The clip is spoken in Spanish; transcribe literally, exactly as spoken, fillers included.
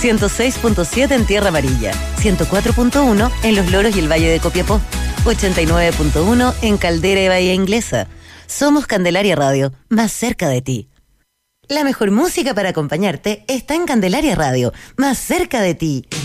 ciento seis punto siete en Tierra Amarilla, ciento cuatro punto uno en Los Loros y el Valle de Copiapó, ochenta y nueve punto uno en Caldera y Bahía Inglesa. Somos Candelaria Radio, más cerca de ti. La mejor música para acompañarte está en Candelaria Radio, más cerca de ti.